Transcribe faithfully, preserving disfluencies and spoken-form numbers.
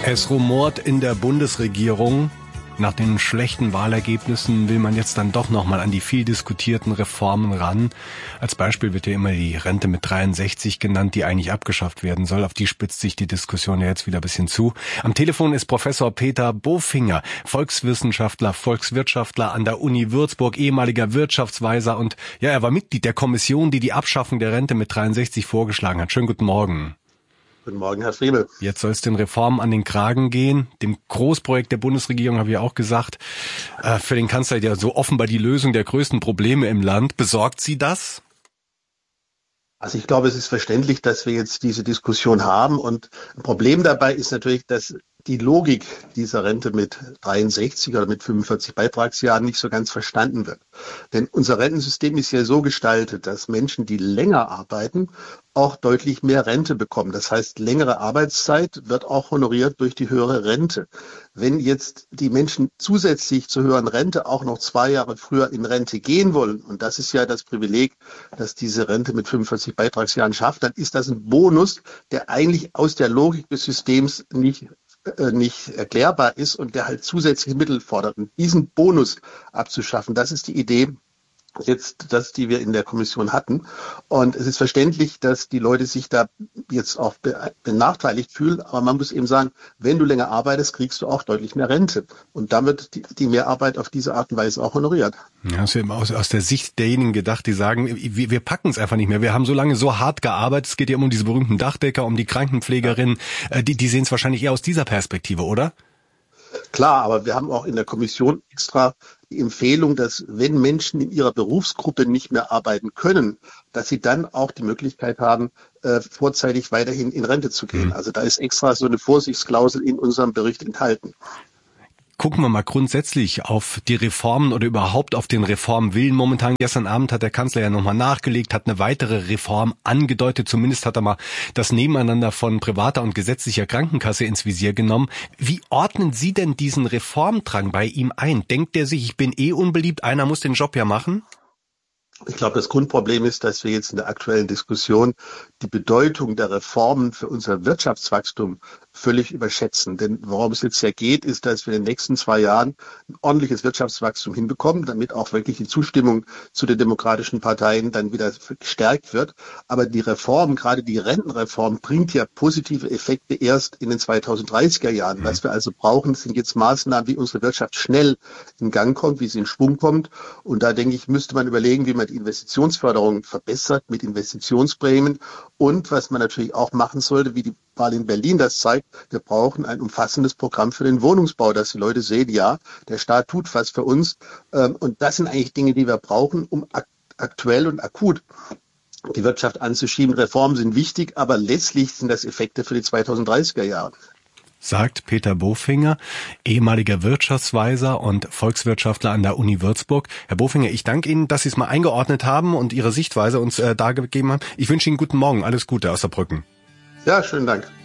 Es rumort in der Bundesregierung. Nach den schlechten Wahlergebnissen will man jetzt dann doch nochmal an die viel diskutierten Reformen ran. Als Beispiel wird ja immer die Rente mit dreiundsechzig genannt, die eigentlich abgeschafft werden soll. Auf die spitzt sich die Diskussion ja jetzt wieder ein bisschen zu. Am Telefon ist Professor Peter Bofinger, Volkswissenschaftler, Volkswirtschaftler an der Uni Würzburg, ehemaliger Wirtschaftsweiser und ja, er war Mitglied der Kommission, die die Abschaffung der Rente mit dreiundsechzig vorgeschlagen hat. Schönen guten Morgen. Guten Morgen, Herr Friebel. Jetzt soll es den Reformen an den Kragen gehen. Dem Großprojekt der Bundesregierung habe ich auch gesagt. Äh, für den Kanzler ja so offenbar die Lösung der größten Probleme im Land. Besorgt Sie das? Also ich glaube, es ist verständlich, dass wir jetzt diese Diskussion haben. Und ein Problem dabei ist natürlich, dass die Logik dieser Rente mit dreiundsechzig oder mit fünfundvierzig Beitragsjahren nicht so ganz verstanden wird. Denn unser Rentensystem ist ja so gestaltet, dass Menschen, die länger arbeiten, auch deutlich mehr Rente bekommen. Das heißt, längere Arbeitszeit wird auch honoriert durch die höhere Rente. Wenn jetzt die Menschen zusätzlich zur höheren Rente auch noch zwei Jahre früher in Rente gehen wollen, und das ist ja das Privileg, dass diese Rente mit fünfundvierzig Beitragsjahren schafft, dann ist das ein Bonus, der eigentlich aus der Logik des Systems nicht nicht erklärbar ist und der halt zusätzliche Mittel fordert. Und diesen Bonus abzuschaffen, das ist die Idee, jetzt das, die wir in der Kommission hatten. Und es ist verständlich, dass die Leute sich da jetzt auch benachteiligt fühlen. Aber man muss eben sagen, wenn du länger arbeitest, kriegst du auch deutlich mehr Rente. Und dann wird die, die Mehrarbeit auf diese Art und Weise auch honoriert. Ja, das ist eben aus, aus der Sicht derjenigen gedacht, die sagen, wir, wir packen es einfach nicht mehr. Wir haben so lange so hart gearbeitet. Es geht ja immer um diese berühmten Dachdecker, um die Krankenpflegerinnen. Die, die sehen es wahrscheinlich eher aus dieser Perspektive, oder? Klar, aber wir haben auch in der Kommission extra die Empfehlung, dass wenn Menschen in ihrer Berufsgruppe nicht mehr arbeiten können, dass sie dann auch die Möglichkeit haben, äh, vorzeitig weiterhin in Rente zu gehen. Mhm. Also da ist extra so eine Vorsichtsklausel in unserem Bericht enthalten. Gucken wir mal grundsätzlich auf die Reformen oder überhaupt auf den Reformwillen. Momentan, gestern Abend hat der Kanzler ja nochmal nachgelegt, hat eine weitere Reform angedeutet. Zumindest hat er mal das Nebeneinander von privater und gesetzlicher Krankenkasse ins Visier genommen. Wie ordnen Sie denn diesen Reformdrang bei ihm ein? Denkt er sich, ich bin eh unbeliebt, einer muss den Job ja machen? Ich glaube, das Grundproblem ist, dass wir jetzt in der aktuellen Diskussion die Bedeutung der Reformen für unser Wirtschaftswachstum völlig überschätzen. Denn worum es jetzt ja geht, ist, dass wir in den nächsten zwei Jahren ein ordentliches Wirtschaftswachstum hinbekommen, damit auch wirklich die Zustimmung zu den demokratischen Parteien dann wieder gestärkt wird. Aber die Reform, gerade die Rentenreform, bringt ja positive Effekte erst in den zweitausenddreißiger Jahren. Was wir also brauchen, sind jetzt Maßnahmen, wie unsere Wirtschaft schnell in Gang kommt, wie sie in Schwung kommt. Und da, denke ich, müsste man überlegen, wie man die Investitionsförderung verbessert mit Investitionsprämien. Und was man natürlich auch machen sollte, wie die Wahl in Berlin das zeigt, wir brauchen ein umfassendes Programm für den Wohnungsbau, dass die Leute sehen, ja, der Staat tut was für uns. Und das sind eigentlich Dinge, die wir brauchen, um aktuell und akut die Wirtschaft anzuschieben. Reformen sind wichtig, aber letztlich sind das Effekte für die zweitausenddreißiger Jahre. Sagt Peter Bofinger, ehemaliger Wirtschaftsweiser und Volkswirtschaftler an der Uni Würzburg. Herr Bofinger, ich danke Ihnen, dass Sie es mal eingeordnet haben und Ihre Sichtweise uns äh, dargegeben haben. Ich wünsche Ihnen guten Morgen. Alles Gute aus Saarbrücken. Ja, schönen Dank.